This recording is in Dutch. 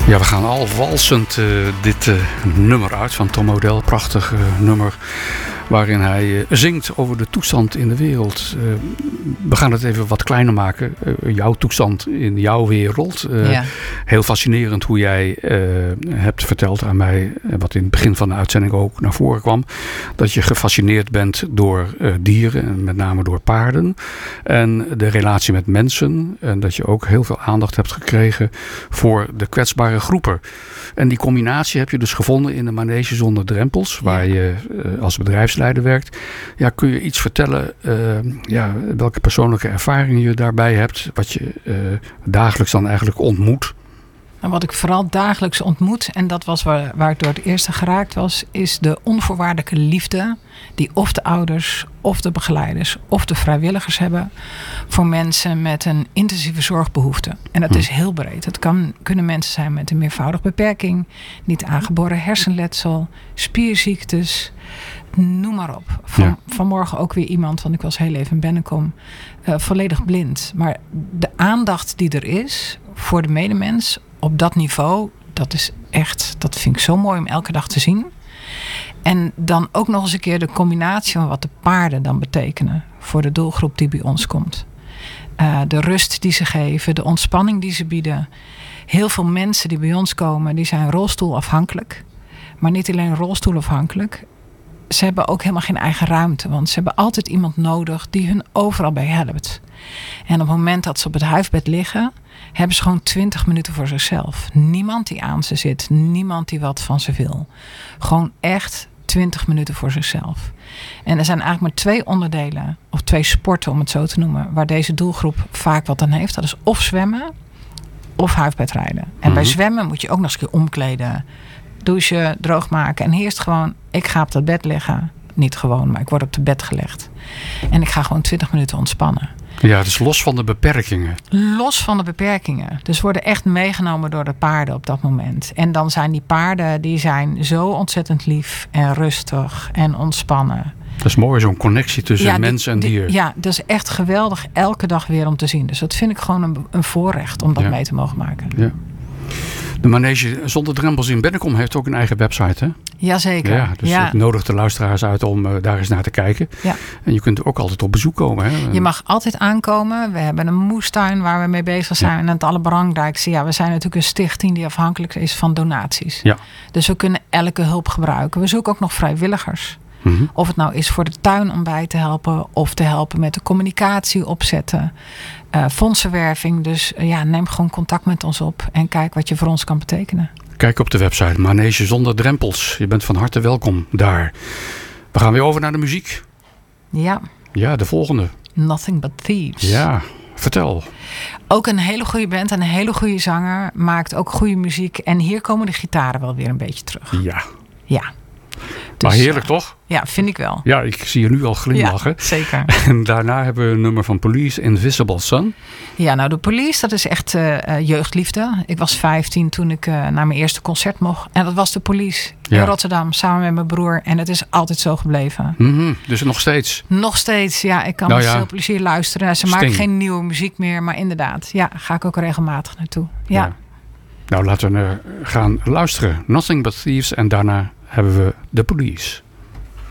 Ja, we gaan al walsend dit nummer uit van Tom Odell. Prachtig nummer waarin hij zingt over de toestand in de wereld. We gaan het even wat kleiner maken. Jouw toestand in jouw wereld. Heel fascinerend hoe jij hebt verteld aan mij, wat in het begin van de uitzending ook naar voren kwam, dat je gefascineerd bent door dieren, en met name door paarden. En de relatie met mensen. En dat je ook heel veel aandacht hebt gekregen voor de kwetsbare groepen. En die combinatie heb je dus gevonden in de Manege Zonder Drempels, waar je als bedrijfsleider werkt. Ja, kun je iets vertellen, welke persoonlijke ervaringen je daarbij hebt, wat je dagelijks dan eigenlijk ontmoet? En wat ik vooral dagelijks ontmoet, en dat was waar ik door het eerste geraakt was, is de onvoorwaardelijke liefde die of de ouders, of de begeleiders, of de vrijwilligers hebben voor mensen met een intensieve zorgbehoefte. En dat is heel breed. Het kunnen mensen zijn met een meervoudige beperking, niet aangeboren hersenletsel, spierziektes, noem maar op. Vanmorgen ook weer iemand, want ik was heel even in Bennekom, volledig blind. Maar de aandacht die er is voor de medemens op dat niveau, dat vind ik zo mooi om elke dag te zien. En dan ook nog eens een keer de combinatie van wat de paarden dan betekenen voor de doelgroep die bij ons komt. De rust die ze geven, de ontspanning die ze bieden. Heel veel mensen die bij ons komen, die zijn rolstoelafhankelijk. Maar niet alleen rolstoelafhankelijk. Ze hebben ook helemaal geen eigen ruimte. Want ze hebben altijd iemand nodig die hun overal bij helpt. En op het moment dat ze op het huifbed liggen, hebben ze gewoon 20 minuten voor zichzelf. Niemand die aan ze zit. Niemand die wat van ze wil. Gewoon echt 20 minuten voor zichzelf. En er zijn eigenlijk maar 2 onderdelen, of 2 sporten om het zo te noemen, waar deze doelgroep vaak wat aan heeft. Dat is of zwemmen of huifbedrijden. En bij zwemmen moet je ook nog eens een keer omkleden, douchen, droogmaken. En eerst gewoon, ik ga op dat bed liggen. Niet gewoon, maar ik word op het bed gelegd. En ik ga gewoon 20 minuten ontspannen. Ja, dus los van de beperkingen. Los van de beperkingen. Dus worden echt meegenomen door de paarden op dat moment. En dan zijn die paarden, die zijn zo ontzettend lief en rustig en ontspannen. Dat is mooi, zo'n connectie tussen mens en dier. Ja, dat is echt geweldig elke dag weer om te zien. Dus dat vind ik gewoon een voorrecht om dat mee te mogen maken. Ja. De Manege Zonder Drempels in Bennekom heeft ook een eigen website, hè? Jazeker. Ja, dus ik nodig de luisteraars uit om daar eens naar te kijken. Ja. En je kunt ook altijd op bezoek komen, hè? Je mag altijd aankomen. We hebben een moestuin waar we mee bezig zijn. Ja. En het allerbelangrijkste, we zijn natuurlijk een stichting die afhankelijk is van donaties. Ja. Dus we kunnen elke hulp gebruiken. We zoeken ook nog vrijwilligers. Mm-hmm. Of het nou is voor de tuin om bij te helpen, of te helpen met de communicatie opzetten. Fondsenwerving. Dus neem gewoon contact met ons op en kijk wat je voor ons kan betekenen. Kijk op de website Manege Zonder Drempels. Je bent van harte welkom daar. We gaan weer over naar de muziek. Ja. Ja, de volgende. Nothing But Thieves. Ja, vertel. Ook een hele goede band en een hele goede zanger. Maakt ook goede muziek. En hier komen de gitaren wel weer een beetje terug. Ja. Ja. Dus, maar heerlijk toch? Ja, vind ik wel. Ja, ik zie je nu al glimlachen. Ja, zeker. En daarna hebben we een nummer van Police, Invisible Sun. Ja, nou de Police, dat is echt jeugdliefde. Ik was 15 toen ik naar mijn eerste concert mocht. En dat was de Police in Rotterdam, samen met mijn broer. En het is altijd zo gebleven. Mm-hmm, dus nog steeds? Nog steeds, ja. Ik kan met veel plezier luisteren. Ze maken geen nieuwe muziek meer, maar inderdaad. Ja, ga ik ook regelmatig naartoe. Ja. Nou, laten we gaan luisteren. Nothing But Thieves en daarna hebben we The Police.